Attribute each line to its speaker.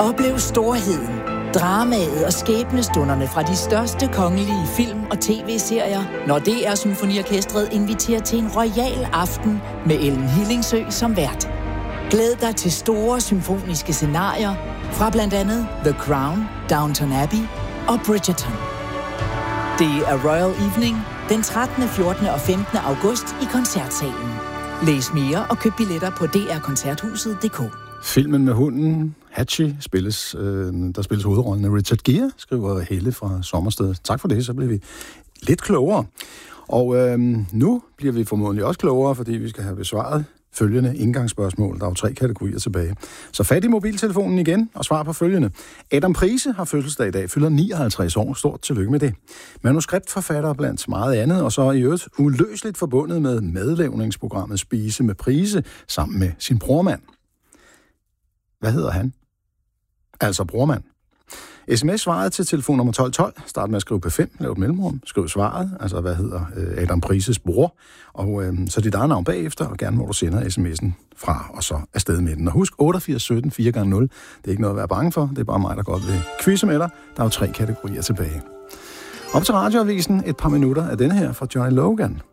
Speaker 1: Oplev storheden, dramaet og skæbnestunderne fra de største kongelige film- og tv-serier, når DR Symfoniorkestret inviterer til en royal aften med Ellen Hillingsø som vært. Glæd dig til store symfoniske scenarier fra blandt andet The Crown, Downton Abbey og Bridgerton. Det er Royal Evening den 13., 14. og 15. august i Koncertsalen. Læs mere og køb billetter på drkoncerthuset.dk.
Speaker 2: Filmen med hunden, Hachi, der spilles hovedrollen af Richard Gere, skriver Helle fra Sommersted. Tak for det, så bliver vi lidt klogere. Og nu bliver vi formodentlig også klogere, fordi vi skal have besvaret følgende indgangsspørgsmål. Der er jo 3 kategorier tilbage. Så fat i mobiltelefonen igen og svar på følgende. Adam Price har fødselsdag i dag, fylder 59 år. Stort tillykke med det. Manuskriptforfatter blandt meget andet, og så i øvrigt uløseligt forbundet med madlavningsprogrammet Spise med Price, sammen med sin brormand. Hvad hedder han? Altså brormand. SMS-svaret til telefon nummer 1212. Start med at skrive P5, lav et mellemrum. Skriv svaret, altså hvad hedder Adam Prices bror. Og så dit eget navn bagefter, og gerne hvor du sender sms'en fra, og så afsted med den. Og husk 8817 4x0. Det er ikke noget at være bange for, det er bare mig, der godt vil quizze med dig. Der er jo 3 kategorier tilbage. Op til radioavisen et par minutter af denne her fra Johnny Logan.